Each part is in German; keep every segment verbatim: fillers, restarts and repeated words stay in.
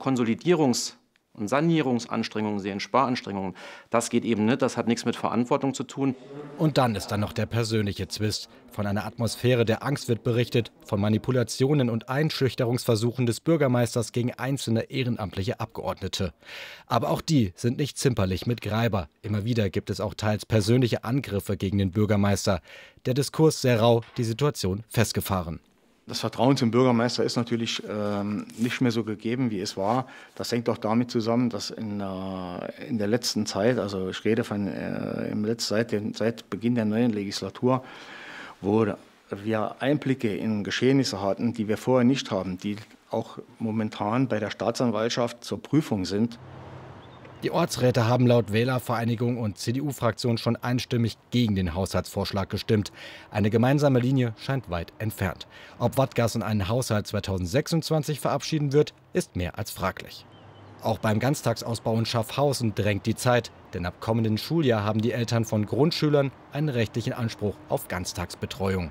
Konsolidierungs- und Sanierungsanstrengungen sehen, Sparanstrengungen, das geht eben nicht, das hat nichts mit Verantwortung zu tun. Und dann ist da noch der persönliche Zwist. Von einer Atmosphäre der Angst wird berichtet, von Manipulationen und Einschüchterungsversuchen des Bürgermeisters gegen einzelne ehrenamtliche Abgeordnete. Aber auch die sind nicht zimperlich mit Greiber. Immer wieder gibt es auch teils persönliche Angriffe gegen den Bürgermeister. Der Diskurs sehr rau, die Situation festgefahren. Das Vertrauen zum Bürgermeister ist natürlich ähm, nicht mehr so gegeben, wie es war. Das hängt auch damit zusammen, dass in, äh, in der letzten Zeit, also ich rede von äh, im Letz-, seit, den, seit Beginn der neuen Legislatur, wo wir Einblicke in Geschehnisse hatten, die wir vorher nicht haben, die auch momentan bei der Staatsanwaltschaft zur Prüfung sind. Die Ortsräte haben laut Wählervereinigung und C D U-Fraktion schon einstimmig gegen den Haushaltsvorschlag gestimmt. Eine gemeinsame Linie scheint weit entfernt. Ob Wattgassen einen Haushalt zweitausendsechsundzwanzig verabschieden wird, ist mehr als fraglich. Auch beim Ganztagsausbau in Schaffhausen drängt die Zeit, denn ab kommenden Schuljahr haben die Eltern von Grundschülern einen rechtlichen Anspruch auf Ganztagsbetreuung.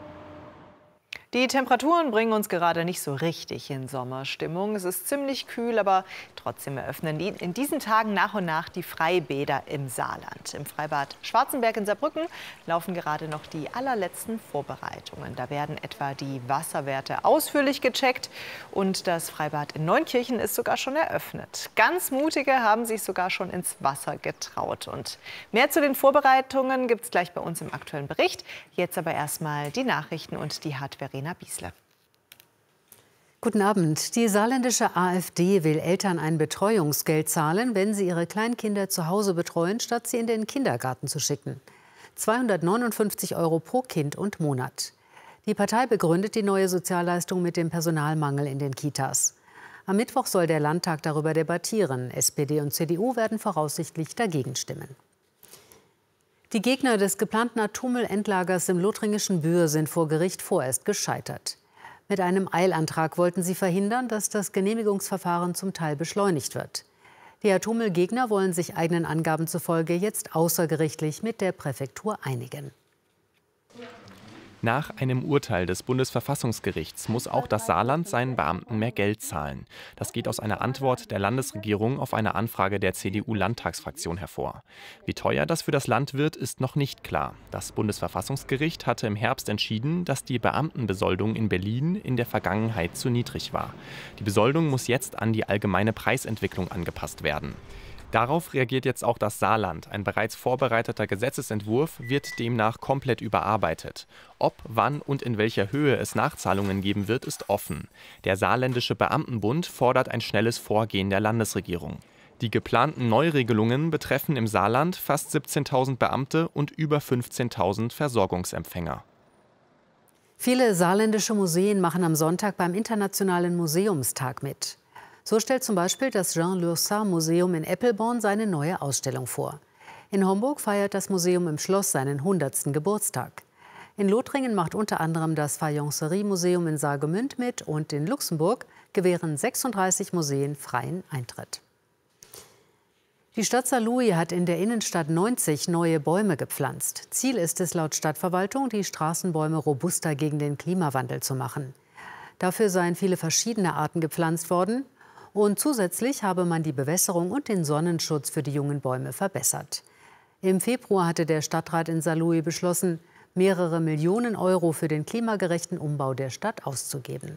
Die Temperaturen bringen uns gerade nicht so richtig in Sommerstimmung. Es ist ziemlich kühl, aber trotzdem eröffnen die in diesen Tagen nach und nach die Freibäder im Saarland. Im Freibad Schwarzenberg in Saarbrücken laufen gerade noch die allerletzten Vorbereitungen. Da werden etwa die Wasserwerte ausführlich gecheckt und das Freibad in Neunkirchen ist sogar schon eröffnet. Ganz Mutige haben sich sogar schon ins Wasser getraut. Und mehr zu den Vorbereitungen gibt es gleich bei uns im aktuellen Bericht. Jetzt aber erstmal die Nachrichten und die hat Verena Biesler. Guten Abend. Die saarländische AfD will Eltern ein Betreuungsgeld zahlen, wenn sie ihre Kleinkinder zu Hause betreuen, statt sie in den Kindergarten zu schicken. zweihundertneunundfünfzig Euro pro Kind und Monat. Die Partei begründet die neue Sozialleistung mit dem Personalmangel in den Kitas. Am Mittwoch soll der Landtag darüber debattieren. S P D und C D U werden voraussichtlich dagegen stimmen. Die Gegner des geplanten Atommüllendlagers im lothringischen Bühr sind vor Gericht vorerst gescheitert. Mit einem Eilantrag wollten sie verhindern, dass das Genehmigungsverfahren zum Teil beschleunigt wird. Die Atommüllgegner wollen sich eigenen Angaben zufolge jetzt außergerichtlich mit der Präfektur einigen. Nach einem Urteil des Bundesverfassungsgerichts muss auch das Saarland seinen Beamten mehr Geld zahlen. Das geht aus einer Antwort der Landesregierung auf eine Anfrage der C D U-Landtagsfraktion hervor. Wie teuer das für das Land wird, ist noch nicht klar. Das Bundesverfassungsgericht hatte im Herbst entschieden, dass die Beamtenbesoldung in Berlin in der Vergangenheit zu niedrig war. Die Besoldung muss jetzt an die allgemeine Preisentwicklung angepasst werden. Darauf reagiert jetzt auch das Saarland. Ein bereits vorbereiteter Gesetzesentwurf wird demnach komplett überarbeitet. Ob, wann und in welcher Höhe es Nachzahlungen geben wird, ist offen. Der Saarländische Beamtenbund fordert ein schnelles Vorgehen der Landesregierung. Die geplanten Neuregelungen betreffen im Saarland fast siebzehntausend Beamte und über fünfzehntausend Versorgungsempfänger. Viele saarländische Museen machen am Sonntag beim Internationalen Museumstag mit. So stellt zum Beispiel das Jean-Lursard-Museum in Eppelborn seine neue Ausstellung vor. In Homburg feiert das Museum im Schloss seinen hundertsten Geburtstag. In Lothringen macht unter anderem das Fayencerie-Museum in Saargemünd mit und in Luxemburg gewähren sechsunddreißig Museen freien Eintritt. Die Stadt Saarlouis hat in der Innenstadt neunzig neue Bäume gepflanzt. Ziel ist es laut Stadtverwaltung, die Straßenbäume robuster gegen den Klimawandel zu machen. Dafür seien viele verschiedene Arten gepflanzt worden. Und zusätzlich habe man die Bewässerung und den Sonnenschutz für die jungen Bäume verbessert. Im Februar hatte der Stadtrat in Saarlouis beschlossen, mehrere Millionen Euro für den klimagerechten Umbau der Stadt auszugeben.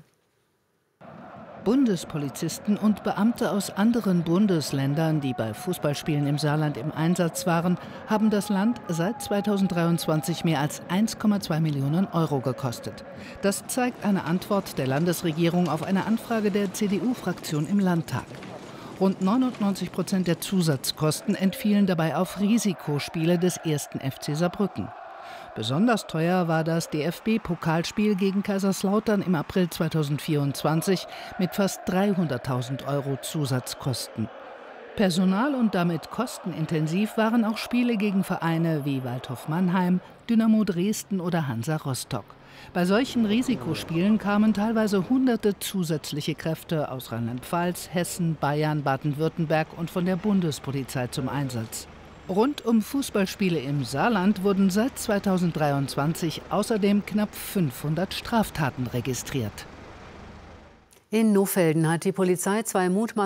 Bundespolizisten und Beamte aus anderen Bundesländern, die bei Fußballspielen im Saarland im Einsatz waren, haben das Land seit zweitausenddreiundzwanzig mehr als eins Komma zwei Millionen Euro gekostet. Das zeigt eine Antwort der Landesregierung auf eine Anfrage der C D U-Fraktion im Landtag. Rund neunundneunzig Prozent der Zusatzkosten entfielen dabei auf Risikospiele des ersten F C Saarbrücken. Besonders teuer war das D F B-Pokalspiel gegen Kaiserslautern im April zweitausendvierundzwanzig mit fast dreihunderttausend Euro Zusatzkosten. Personal- und damit kostenintensiv waren auch Spiele gegen Vereine wie Waldhof Mannheim, Dynamo Dresden oder Hansa Rostock. Bei solchen Risikospielen kamen teilweise hunderte zusätzliche Kräfte aus Rheinland-Pfalz, Hessen, Bayern, Baden-Württemberg und von der Bundespolizei zum Einsatz. Rund um Fußballspiele im Saarland wurden seit zweitausenddreiundzwanzig außerdem knapp fünfhundert Straftaten registriert. In Nohfelden hat die Polizei zwei mutmaßliche